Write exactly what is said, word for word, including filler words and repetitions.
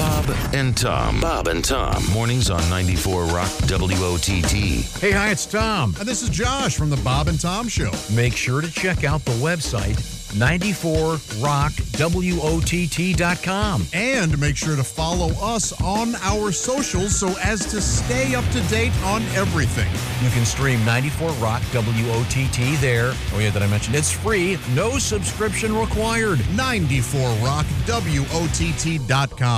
Bob and Tom. Bob and Tom. Mornings on ninety-four Rock W O T T. Hey, hi, it's Tom. And this is Josh from the Bob and Tom Show. Make sure to check out the website, ninety-four rock W O T T dot com. And make sure to follow us on our socials so as to stay up to date on everything. You can stream ninety-four rock W O T T there. Oh, yeah, that I mentioned. It's free. No subscription required. ninety-four rock W O T T dot com.